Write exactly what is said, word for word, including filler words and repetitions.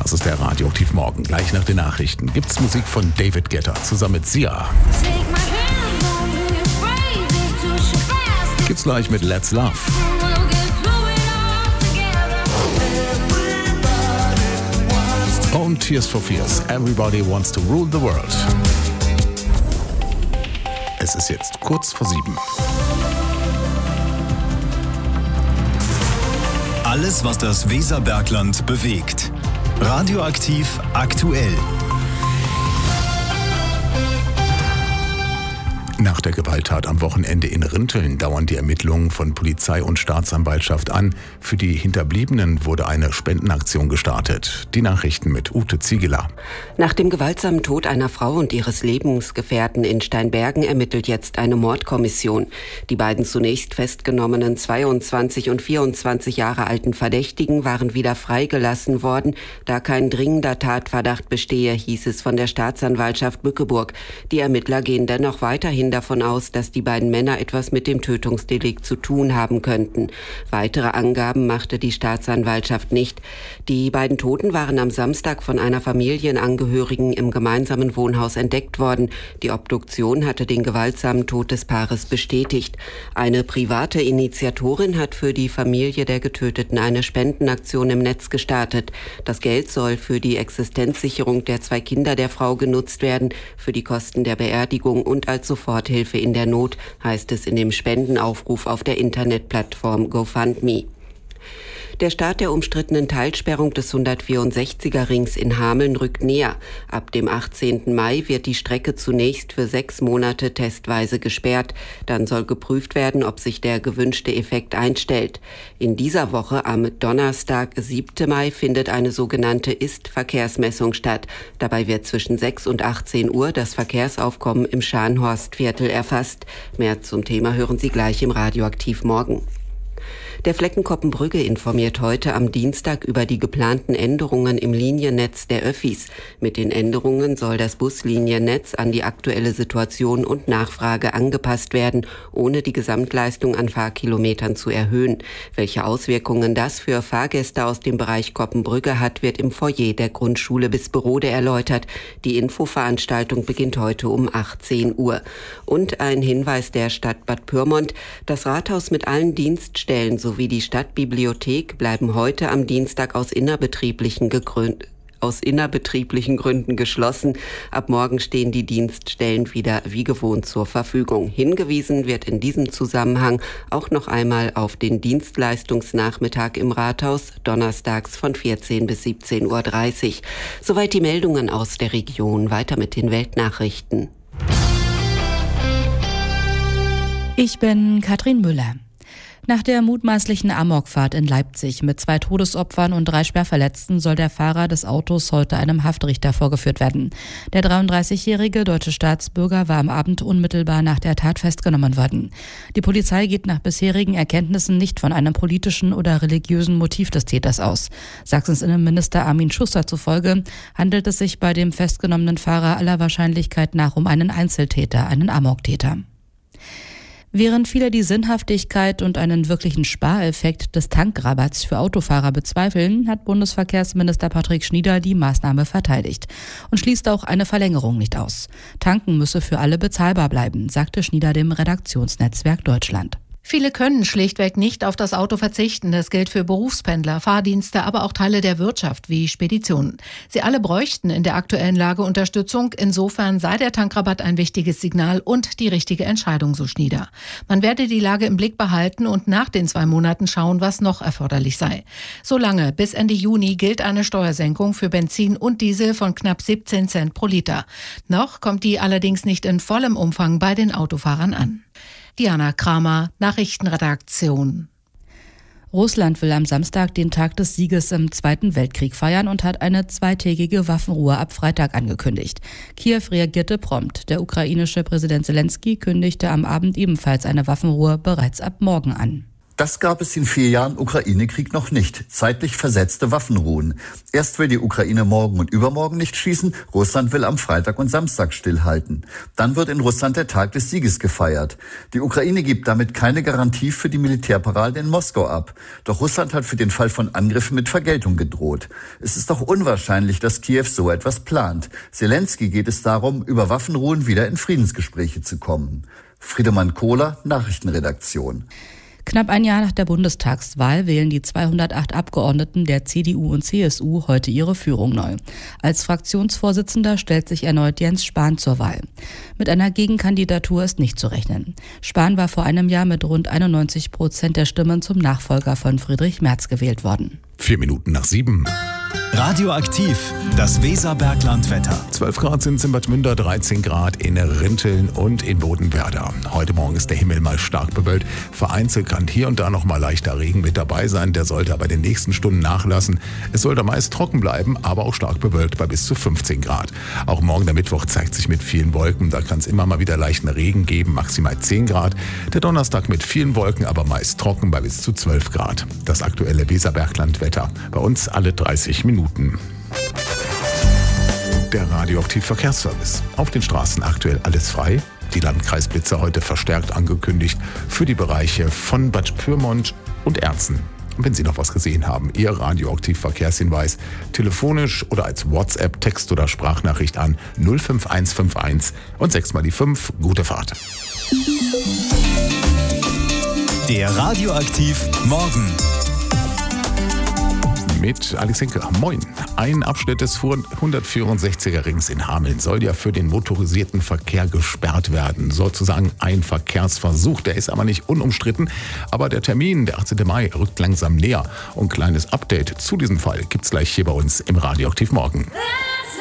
Das ist der Radioaktiv Morgen. Gleich nach den Nachrichten gibt's Musik von David Guetta zusammen mit Sia. Gibt's gleich mit Let's Love. Und Tears for Fears. Everybody wants to rule the world. Es ist jetzt kurz vor sieben. Alles, was das Weserbergland bewegt. Radioaktiv aktuell. Nach der Gewalttat am Wochenende in Rinteln dauern die Ermittlungen von Polizei und Staatsanwaltschaft an. Für die Hinterbliebenen wurde eine Spendenaktion gestartet. Die Nachrichten mit Ute Ziegeler. Nach dem gewaltsamen Tod einer Frau und ihres Lebensgefährten in Steinbergen ermittelt jetzt eine Mordkommission. Die beiden zunächst festgenommenen zweiundzwanzig und vierundzwanzig Jahre alten Verdächtigen waren wieder freigelassen worden, da kein dringender Tatverdacht bestehe, hieß es von der Staatsanwaltschaft Bückeburg. Die Ermittler gehen dennoch weiterhin davon aus, dass die beiden Männer etwas mit dem Tötungsdelikt zu tun haben könnten. Weitere Angaben machte die Staatsanwaltschaft nicht. Die beiden Toten waren am Samstag von einer Familienangehörigen im gemeinsamen Wohnhaus entdeckt worden. Die Obduktion hatte den gewaltsamen Tod des Paares bestätigt. Eine private Initiatorin hat für die Familie der Getöteten eine Spendenaktion im Netz gestartet. Das Geld soll für die Existenzsicherung der zwei Kinder der Frau genutzt werden, für die Kosten der Beerdigung und als Soforthilfe in der Not, heißt es in dem Spendenaufruf auf der Internetplattform GoFundMe. Der Start der umstrittenen Teilsperrung des hundertvierundsechziger Rings in Hameln rückt näher. Ab dem achtzehnten Mai wird die Strecke zunächst für sechs Monate testweise gesperrt. Dann soll geprüft werden, ob sich der gewünschte Effekt einstellt. In dieser Woche, am Donnerstag, siebten Mai, findet eine sogenannte Ist-Verkehrsmessung statt. Dabei wird zwischen sechs und achtzehn Uhr das Verkehrsaufkommen im Scharnhorstviertel erfasst. Mehr zum Thema hören Sie gleich im Radioaktiv Morgen. Der Flecken Koppenbrügge informiert heute am Dienstag über die geplanten Änderungen im Liniennetz der Öffis. Mit den Änderungen soll das Busliniennetz an die aktuelle Situation und Nachfrage angepasst werden, ohne die Gesamtleistung an Fahrkilometern zu erhöhen. Welche Auswirkungen das für Fahrgäste aus dem Bereich Koppenbrügge hat, wird im Foyer der Grundschule Bisperode erläutert. Die Infoveranstaltung beginnt heute um achtzehn Uhr. Und ein Hinweis der Stadt Bad Pyrmont: Das Rathaus mit allen Dienststellen sowie die Stadtbibliothek bleiben heute am Dienstag aus innerbetrieblichen, gegründ- aus innerbetrieblichen Gründen geschlossen. Ab morgen stehen die Dienststellen wieder wie gewohnt zur Verfügung. Hingewiesen wird in diesem Zusammenhang auch noch einmal auf den Dienstleistungsnachmittag im Rathaus, donnerstags von vierzehn bis siebzehn Uhr dreißig. Soweit die Meldungen aus der Region. Weiter mit den Weltnachrichten. Ich bin Katrin Müller. Nach der mutmaßlichen Amokfahrt in Leipzig mit zwei Todesopfern und drei Schwerverletzten soll der Fahrer des Autos heute einem Haftrichter vorgeführt werden. Der dreiunddreißigjährige deutsche Staatsbürger war am Abend unmittelbar nach der Tat festgenommen worden. Die Polizei geht nach bisherigen Erkenntnissen nicht von einem politischen oder religiösen Motiv des Täters aus. Sachsens Innenminister Armin Schuster zufolge handelt es sich bei dem festgenommenen Fahrer aller Wahrscheinlichkeit nach um einen Einzeltäter, einen Amoktäter. Während viele die Sinnhaftigkeit und einen wirklichen Spareffekt des Tankrabatts für Autofahrer bezweifeln, hat Bundesverkehrsminister Patrick Schnieder die Maßnahme verteidigt und schließt auch eine Verlängerung nicht aus. Tanken müsse für alle bezahlbar bleiben, sagte Schnieder dem Redaktionsnetzwerk Deutschland. Viele können schlichtweg nicht auf das Auto verzichten. Das gilt für Berufspendler, Fahrdienste, aber auch Teile der Wirtschaft wie Speditionen. Sie alle bräuchten in der aktuellen Lage Unterstützung. Insofern sei der Tankrabatt ein wichtiges Signal und die richtige Entscheidung, so Schnieder. Man werde die Lage im Blick behalten und nach den zwei Monaten schauen, was noch erforderlich sei. Solange bis Ende Juni gilt eine Steuersenkung für Benzin und Diesel von knapp siebzehn Cent pro Liter. Noch kommt die allerdings nicht in vollem Umfang bei den Autofahrern an. Diana Kramer, Nachrichtenredaktion. Russland will am Samstag den Tag des Sieges im Zweiten Weltkrieg feiern und hat eine zweitägige Waffenruhe ab Freitag angekündigt. Kiew reagierte prompt. Der ukrainische Präsident Zelensky kündigte am Abend ebenfalls eine Waffenruhe bereits ab morgen an. Das gab es in vier Jahren Ukraine-Krieg noch nicht. Zeitlich versetzte Waffenruhen. Erst will die Ukraine morgen und übermorgen nicht schießen. Russland will am Freitag und Samstag stillhalten. Dann wird in Russland der Tag des Sieges gefeiert. Die Ukraine gibt damit keine Garantie für die Militärparade in Moskau ab. Doch Russland hat für den Fall von Angriffen mit Vergeltung gedroht. Es ist doch unwahrscheinlich, dass Kiew so etwas plant. Zelensky geht es darum, über Waffenruhen wieder in Friedensgespräche zu kommen. Friedemann Kohler, Nachrichtenredaktion. Knapp ein Jahr nach der Bundestagswahl wählen die zweihundertacht Abgeordneten der C D U und C S U heute ihre Führung neu. Als Fraktionsvorsitzender stellt sich erneut Jens Spahn zur Wahl. Mit einer Gegenkandidatur ist nicht zu rechnen. Spahn war vor einem Jahr mit rund einundneunzig Prozent der Stimmen zum Nachfolger von Friedrich Merz gewählt worden. Vier Minuten nach sieben. Radioaktiv, das Weserberglandwetter. zwölf Grad sind es in Bad Münder, dreizehn Grad in Rinteln und in Bodenwerder. Heute Morgen ist der Himmel mal stark bewölkt. Vereinzelt kann hier und da noch mal leichter Regen mit dabei sein. Der sollte aber in den nächsten Stunden nachlassen. Es sollte meist trocken bleiben, aber auch stark bewölkt bei bis zu fünfzehn Grad. Auch morgen der Mittwoch zeigt sich mit vielen Wolken. Da kann es immer mal wieder leichten Regen geben, maximal zehn Grad. Der Donnerstag mit vielen Wolken, aber meist trocken bei bis zu zwölf Grad. Das aktuelle Weserberglandwetter. Bei uns alle dreißig Minuten. Der Radioaktiv-Verkehrsservice. Auf den Straßen aktuell alles frei. Die Landkreisblitzer heute verstärkt angekündigt für die Bereiche von Bad Pyrmont und Erzen. Und wenn Sie noch was gesehen haben, Ihr Radioaktiv-Verkehrshinweis telefonisch oder als WhatsApp, Text- oder Sprachnachricht an null fünf eins fünf eins und sechs mal die fünf. Gute Fahrt. Der Radioaktiv Morgen. Mit Alex Henke. Moin. Ein Abschnitt des hundertvierundsechziger Rings in Hameln soll ja für den motorisierten Verkehr gesperrt werden. Sozusagen ein Verkehrsversuch. Der ist aber nicht unumstritten. Aber der Termin, der achtzehnten Mai, rückt langsam näher. Und ein kleines Update zu diesem Fall gibt's gleich hier bei uns im Radioaktiv Morgen.